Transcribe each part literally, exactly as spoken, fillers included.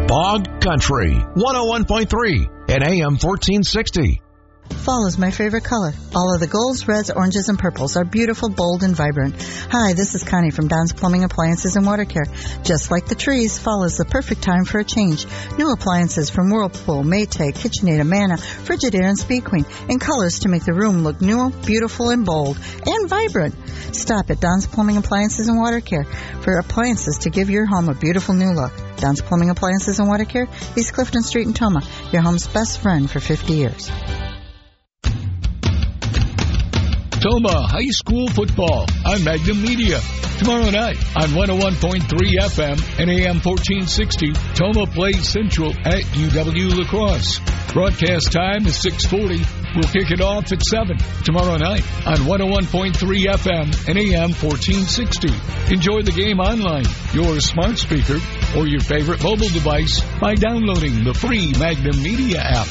Bog Country, one oh one point three and A M fourteen sixty. Fall is my favorite color. All of the golds, reds, oranges, and purples are beautiful, bold, and vibrant. Hi, this is Connie from Don's Plumbing Appliances and Water Care. Just like the trees, fall is the perfect time for a change. New appliances from Whirlpool, Maytag, KitchenAid, Amana, Frigidaire, and Speed Queen, in colors to make the room look new, beautiful, and bold, and vibrant. Stop at Don's Plumbing Appliances and Water Care for appliances to give your home a beautiful new look. Don's Plumbing Appliances and Water Care, East Clifton Street in Toma, your home's best friend for fifty years. Toma High School football on Magnum Media. Tomorrow night on one oh one point three F M and A M fourteen sixty, Toma plays Central at U W La Crosse. Broadcast time is six forty. We'll kick it off at seven tomorrow night on one oh one point three F M and A M fourteen sixty. Enjoy the game online, your smart speaker, or your favorite mobile device by downloading the free Magnum Media app.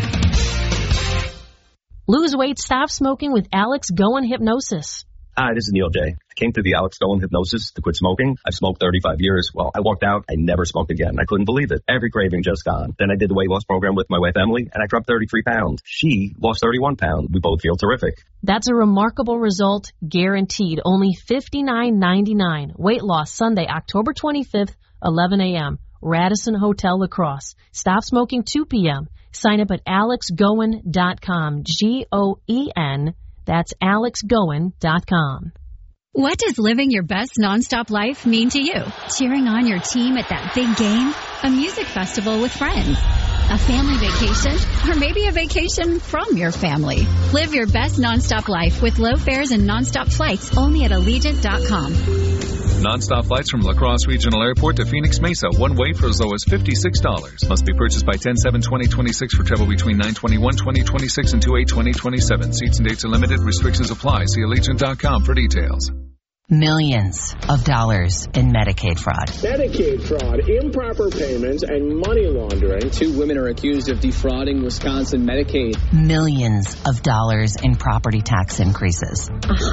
Lose weight, stop smoking with Alex Goen Hypnosis. Hi, this is Neil J. I came through the Alex Goen Hypnosis to quit smoking. I've smoked thirty-five years. Well, I walked out. I never smoked again. I couldn't believe it. Every craving just gone. Then I did the weight loss program with my wife, Emily, and I dropped thirty-three pounds. She lost thirty-one pounds. We both feel terrific. That's a remarkable result, guaranteed. Only fifty-nine ninety-nine. Weight loss Sunday, October twenty-fifth, eleven a.m. Radisson Hotel, La Crosse. Stop smoking two p.m. Sign up at alex goen dot com. G O E N. That's alex goen dot com. What does living your best nonstop life mean to you? Cheering on your team at that big game? A music festival with friends? A family vacation? Or maybe a vacation from your family? Live your best nonstop life with low fares and nonstop flights only at allegiant dot com. Non-stop flights from La Crosse Regional Airport to Phoenix Mesa, one way for as low as fifty-six dollars. Must be purchased by ten seven twenty twenty-six for travel between nine twenty-one twenty twenty-six and two eight twenty twenty-seven. Seats and dates are limited. Restrictions apply. See allegiant dot com for details. Millions of dollars in Medicaid fraud. Medicaid fraud, improper payments, and money laundering. Two women are accused of defrauding Wisconsin Medicaid. Millions of dollars in property tax increases.